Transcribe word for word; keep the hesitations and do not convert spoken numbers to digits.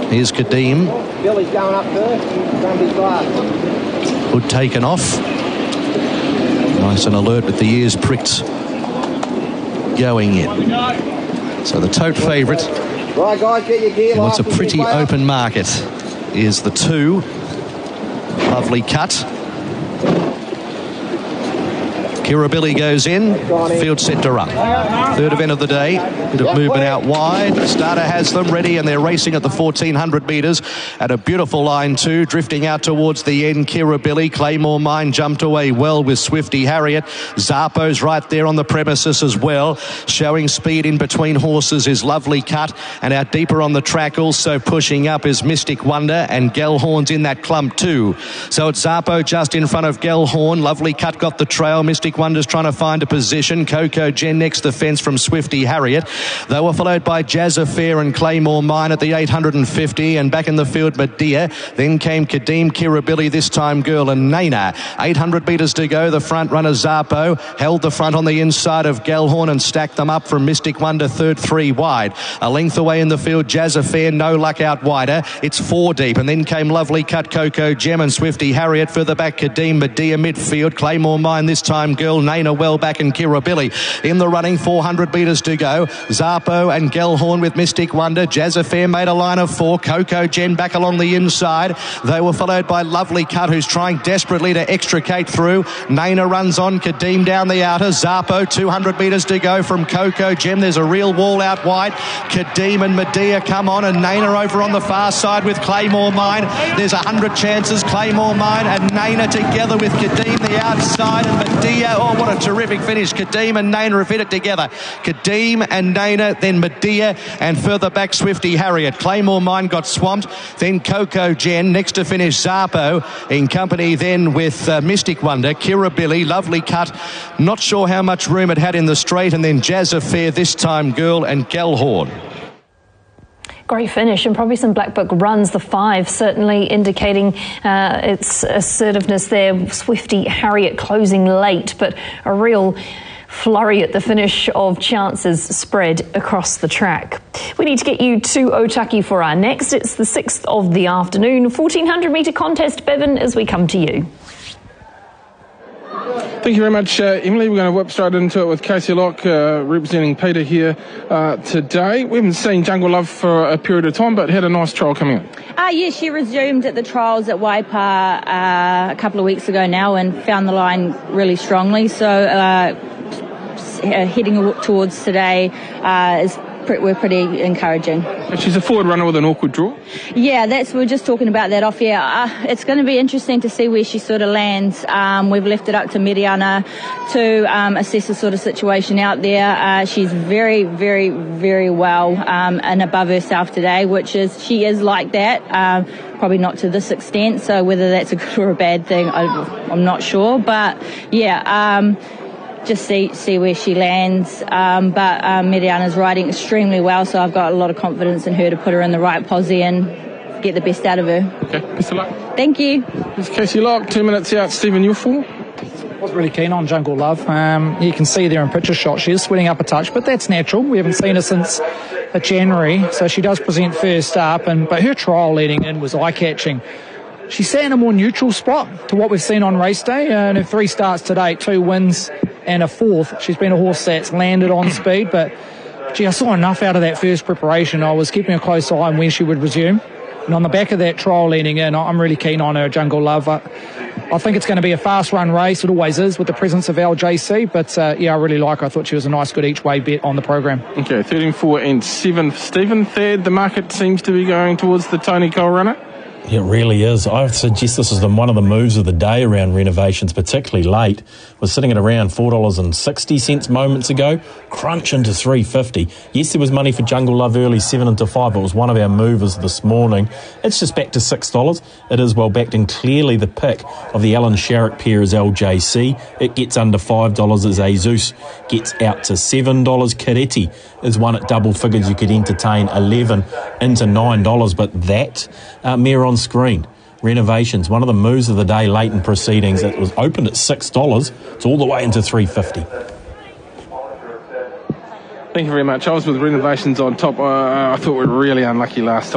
Here's Kadeem. Billy's going up first. He's glass. Good taken off. Nice and alert with the ears pricked going in. So the tote favourite, Right, guys, get your gear in what's a license, pretty you player. open market, is the two. Lovely cut. Kirribilli goes in, field set to run. Third event of the day, bit of movement out wide. Starter has them ready and they're racing at the fourteen hundred metres at a beautiful line two, drifting out towards the end. Kirribilli, Claymore Mine jumped away well with Swifty Harriet. Zappo's right there on the premises as well, showing speed in between horses is Lovely Cut, and out deeper on the track also pushing up is Mystic Wonder, and Gellhorn's in that clump too. So it's Zappo just in front of Gellhorn. Lovely Cut got the trail. Mystic Wonder's trying to find a position. Coco Jen next the fence from Swifty Harriet. They were followed by Jazz Affair and Claymore Mine at the eight hundred fifty, and back in the field Medea. Then came Kadeem, Kirribilli, this time Girl, and Nana. eight hundred metres to go. The front runner Zappo held the front on the inside of Gellhorn and stacked them up from Mystic Wonder third, three wide. A length away in the field Jazz Affair, no luck out wider. It's four deep, and then came Lovely Cut, Coco Gem and Swifty Harriet. Further back Kadeem, Medea midfield. Claymore Mine this time Girl, Nana well back, and Kirribilli in the running. Four hundred metres to go. Zappo and Gellhorn with Mystic Wonder. Jazz Affair made a line of four. Coco Jen back along the inside. They were followed by Lovely Cut, who's trying desperately to extricate through. Nana runs on. Kadeem down the outer. Zappo two hundred metres to go from Coco Jen. There's a real wall out wide. Kadeem and Medea come on, and Nana over on the far side with Claymore Mine. There's a hundred chances. Claymore Mine and Nana together with Kadeem the outside, and Medea. Oh, what a terrific finish. Kadeem and Nana have hit it together. Kadeem and Nana, then Medea, and further back Swifty Harriet. Claymore Mine got swamped. Then Coco Jen. Next to finish Zappo, in company then with uh, Mystic Wonder. Kirribilli, Lovely Cut. Not sure how much room it had in the straight. And then Jazz Affair, this time Girl, and Gellhorn. Great finish, and probably some Black Book runs. The five certainly indicating uh, its assertiveness there. Swifty Harriet closing late, but a real flurry at the finish of chances spread across the track. We need to get you to Otaki for our next. It's the sixth of the afternoon, fourteen hundred metre contest, Bevan, as we come to you. Thank you very much, uh, Emily. We're going to whip straight into it with Casey Locke uh, representing Peter here uh, today. We haven't seen Jungle Love for a period of time, but had a nice trial coming in. Uh, yeah, she resumed at the trials at Waipa uh, a couple of weeks ago now and found the line really strongly. So uh, heading towards today uh, is we're pretty encouraging. She's a forward runner with an awkward draw. Yeah, that's we were just talking about that off air. Uh, it's going to be interesting to see where she sort of lands. Um, we've left it up to Miriana to um, assess the sort of situation out there. Uh, she's very, very, very well um, and above herself today, which is she is like that. Um, probably not to this extent. So whether that's a good or a bad thing, I, I'm not sure. But yeah. Um, Just see see where she lands. Um, but um, Miriana's riding extremely well, so I've got a lot of confidence in her to put her in the right posse and get the best out of her. Okay, best of luck. Thank you. This is Casey Locke, two minutes out. Stephen, you're for? I was really keen on Jungle Love. Um, you can see there in picture shot she is sweating up a touch, but that's natural. We haven't seen her since uh, January, so she does present first up. And but her trial leading in was eye-catching. She sat in a more neutral spot to what we've seen on race day. Uh, in her three starts to date, two wins and a fourth. She's been a horse that's landed on speed, but gee, I saw enough out of that first preparation. I was keeping a close eye on when she would resume. And on the back of that trial leading in, I'm really keen on her, Jungle Love. I, I think it's going to be a fast run race. It always is with the presence of L J C, but uh, yeah, I really like her. I thought she was a nice good each way bet on the program. Okay, thirteen, four and seven. Stephen, third, the market seems to be going towards the Tony Cole runner. It really is. I would suggest this is the, one of the moves of the day around renovations, particularly late. Was sitting at around four dollars sixty moments ago, crunch into three fifty. Yes, there was money for Jungle Love early, seven into five. It was one of our movers this morning. It's just back to six dollars. It is well backed, and clearly the pick of the Alan Sharrock pair is L J C. It gets under five dollars as Jesus gets out to seven dollars. Kireti is one at double figures. You could entertain eleven into nine dollars, but that uh, mare on screen, Renovations, one of the moves of the day late in proceedings. It was opened at six dollars. It's all the way into three fifty. Thank you very much. I was with Renovations on top. Uh, I thought we were really unlucky last time.